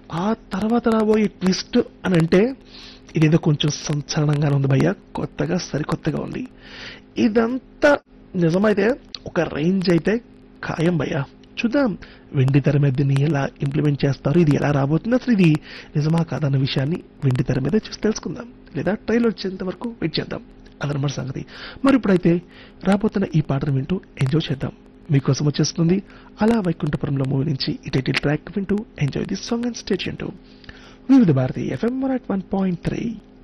ఆ తర్వాత రాబోయే ట్విస్ట్ అని అంటే ఇదేదో కొంచెం సంచలనంగానే ఉంది భయ్య, కొత్తగా సరికొత్తగా ఉంది. ఇదంతా నిజమైతే ఒక రేంజ్ అయితే ఖాయం భయ్య. చూద్దాం వెండి తెర మీద దీన్ని ఎలా ఇంప్లిమెంట్ చేస్తారు, ఇది ఎలా రాబోతుంది, అసలు ఇది నిజమా కాదన్న విషయాన్ని వెండి తెర మీద చూసి తెలుసుకుందాం, లేదా ట్రైలర్ వచ్చేంత వరకు వెయిట్ చేద్దాం. అదనమాట సంగతి. మరి ఇప్పుడైతే రాబోతున్న ఈ పాటను వింటూ ఎంజాయ్ చేద్దాం. మీకోసం వచ్చేస్తుంది అలా వైకుంఠపురంలో మూవీ నుంచి ఈ టైటిల్ ట్రాక్ వింటూ enjoy this song and state వివిధ భారతి FM 101.3.